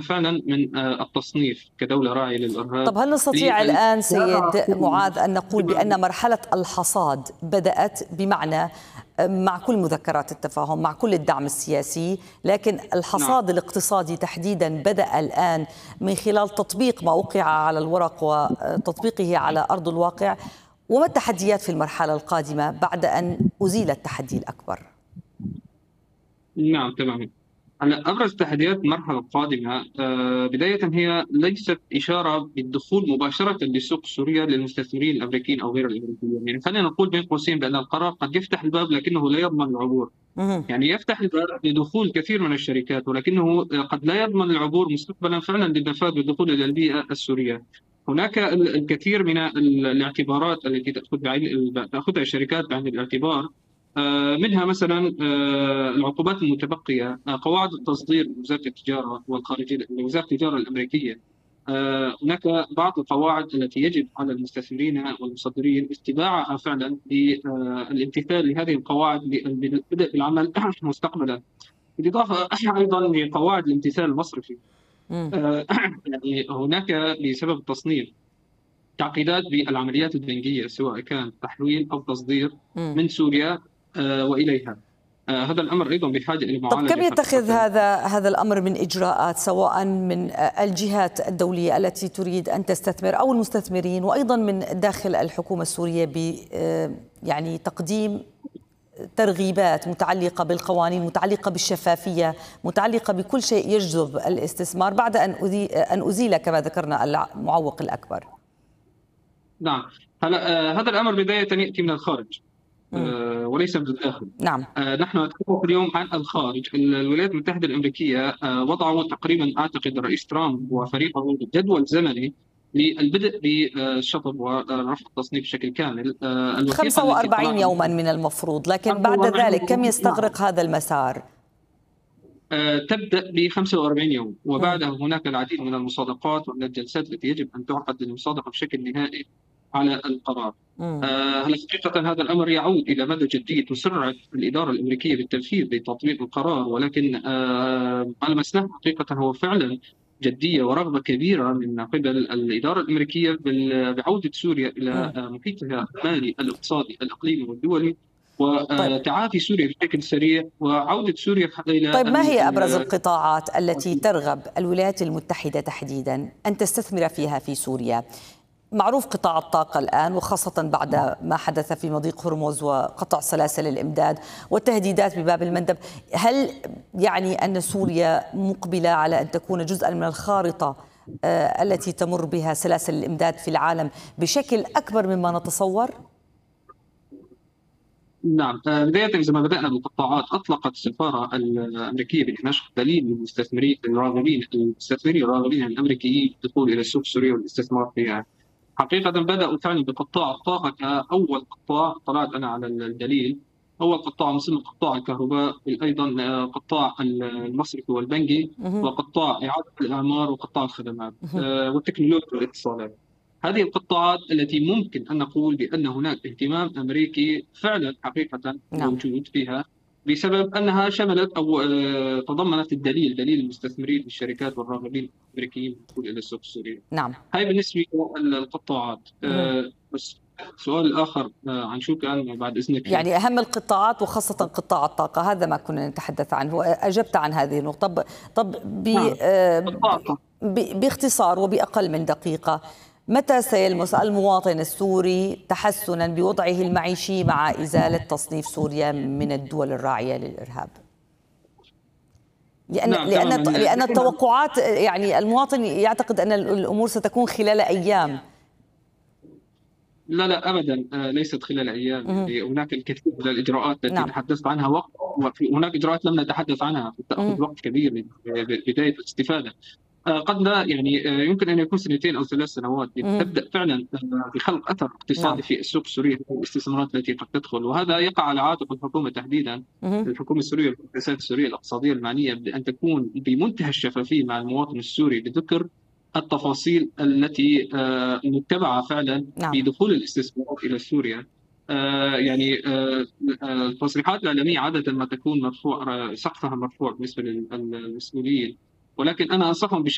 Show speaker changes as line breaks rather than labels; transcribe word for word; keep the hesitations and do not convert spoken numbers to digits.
فعلا من التصنيف كدولة راعية للإرهاب.
طب هل نستطيع
لل-
الآن سيد معاذ أن نقول بأن مرحلة الحصاد بدأت، بمعنى مع كل مذكرات التفاهم، مع كل الدعم السياسي، لكن
نعم.
الحصاد الاقتصادي تحديدا بدأ الآن من خلال تطبيق ما وقع على الورق وتطبيقه على أرض الواقع؟ وما التحديات في المرحلة القادمة بعد أن أزيل التحدي الأكبر؟
نعم تماما. هلا ابرز تحديات المرحله القادمه آه، بدايه هي ليست اشاره بالدخول مباشره لسوق سوريا للمستثمرين الامريكيين او غير الامريكيين، يعني خلينا نقول بين قوسين بان القرار قد يفتح الباب لكنه لا يضمن العبور.
مهم.
يعني يفتح الباب لدخول كثير من الشركات ولكنه قد لا يضمن العبور مستقبلا فعلا للنفاذ والدخول الى البيئه السوريه. هناك ال- الكثير من ال- الاعتبارات التي تاخذ بعين تاخذها الشركات بعين الاعتبار. آه، منها مثلا آه، العقوبات المتبقيه، آه، قواعد التصدير لوزاره التجاره والخارجيه لوزاره التجاره الامريكيه. آه، هناك بعض القواعد التي يجب على المستثمرين والمصدرين اتباعها فعلا للامتثال لهذه القواعد للبدء بالعمل مستقبلا. بالاضافه ايضا لقواعد الامتثال المصرفي.
مم.
آه، يعني هناك بسبب التصنيف تعقيدات بالعمليات البنكيه سواء كان تحويل او تصدير
مم.
من سوريا آه، واليها. آه، هذا الامر ايضا بحاجه الى
طب
معالجه
كم يتخذ
حقيقة.
هذا هذا الأمر من إجراءات، سواء من الجهات الدولية التي تريد أن تستثمر أو المستثمرين، وأيضا من داخل الحكومة السورية ب يعني تقديم ترغيبات متعلقة بالقوانين، متعلقة بالشفافية، متعلقة بكل شيء يجذب الاستثمار بعد أن أن أزيل كما ذكرنا المعوق الأكبر؟
نعم. هلا آه، هذا الامر بدايه ياتي من الخارج
مم.
آه، وليس من الداخل.
نعم.
آه، نحن نتحدث اليوم عن الخارج. الولايات المتحده الامريكيه آه، وضعوا تقريبا اعتقد الرئيس ترامب وفريقه جدول زمني للبدء بالشطب ورفع التصنيف بشكل كامل. آه، الوثيقه التي
خمسة وأربعين
طلعت
يوما من المفروض، لكن بعد ذلك كم يستغرق هذا المسار؟
آه، تبدأ ب خمسة وأربعين يوم،
مم.
وبعدها هناك العديد من المصادقات ومن الجلسات التي يجب أن تعقد للمصادقة بشكل نهائي على القرار.
مم.
آه، هل حقيقة هذا الأمر يعود إلى مدى جدية وسرعة الإدارة الأمريكية بالتنفيذ لتطبيق القرار، ولكن آه، ما لمسناه حقيقة هو فعلا جدية ورغبة كبيرة من قبل الإدارة الأمريكية بال- بعودة سوريا إلى
مم.
آه، محيطها المالي الاقتصادي الإقليمي والدولي،
طيب.
وتعافي سوريا بشكل سريع وعودة سوريا إلى
طيب، ما هي أبرز
ال-
القطاعات التي ترغب الولايات المتحدة تحديدا أن تستثمر فيها في سوريا؟ معروف قطاع الطاقة الآن، وخاصة بعد ما حدث في مضيق هرمز وقطع سلاسل الإمداد والتهديدات بباب المندب. هل يعني أن سوريا مقبلة على أن تكون جزءا من الخارطة آه، التي تمر بها سلاسل الإمداد في العالم بشكل أكبر مما نتصور؟
نعم. آه، بداية زي ما بدأنا بالقطاعات، أطلقت السفارة الأمريكية بدمشق دليل للمستثمرين الراغبين المستثمرين الراغبين الأمريكيين بالدخول إلى السوق السوري والاستثمار فيها. حقيقة بدأوا فعلا بقطاع الطاقة كأول قطاع. طلعت أنا على الدليل، أول قطاع مثل قطاع الكهرباء، أيضا آه، قطاع المصرفي والبنكي،
مهم.
وقطاع إعادة الإعمار، وقطاع الخدمات
مهم.
آه، والتكنولوجيا والاتصالات. هذه القطاعات التي ممكن أن نقول بأن هناك اهتمام أمريكي فعلا حقيقة
نعم.
موجود فيها، بسبب أنها شملت أو آه، تضمنت الدليل دليل المستثمرين بالشركات والراغبين الأمريكيين بالدخول إلى السوق السوري.
نعم.
هاي بالنسبة للقطاعات.
مهم.
آه، بس السؤال الآخر آه، عن شو كان بعد إذنك؟
يعني أهم القطاعات وخاصة قطاع الطاقة، هذا ما كنا نتحدث عنه، أجبت عن هذه النقطة. طب, طب ب...
نعم.
آه،
قطاع الطاقة.
ب... باختصار وبأقل من دقيقة، متى سيلمس المواطن السوري تحسنا بوضعه المعيشي مع إزالة تصنيف سوريا من الدول الراعية للإرهاب؟ لأن
نعم
لأن
تماماً.
لأن التوقعات، يعني المواطن يعتقد أن الأمور ستكون خلال أيام.
لا لا ابدا، آه، ليست خلال ايام.
مهم.
يعني هناك الكثير من الاجراءات التي
نعم.
تحدثت عنها وقت، وهناك اجراءات لم نتحدث عنها تاخذ
مهم.
وقت كبير لبدايه الاستفاده. آه، قد لا يعني آه، يمكن ان يكون سنتين او ثلاث سنوات
مهم.
تبدا فعلا آه، بخلق اثر
نعم.
اقتصادي في السوق السوري والاستثمارات التي قد تدخل، وهذا يقع على عاتق الحكومه تحديدا،
مهم.
الحكومه السوريه والمؤسسات السوريه الاقتصاديه المعنيه بان تكون بمنتهى الشفافيه مع المواطن السوري بذكر التفاصيل التي آه، متبعه فعلا
نعم.
في دخول الاستثمارات الى سوريا. آه، يعني آه، آه، التصريحات الاعلاميه عاده ما تكون مرفوع، آه، سقفها مرفوع بالنسبه للمسؤولين، ولكن انا انصحهم